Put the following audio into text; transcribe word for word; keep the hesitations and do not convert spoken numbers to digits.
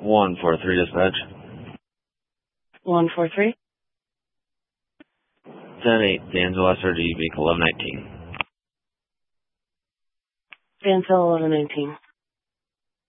one four three dispatch. one four three. ten eight, Dansville S R G, vehicle eleven nineteen. Dansville eleven nineteen.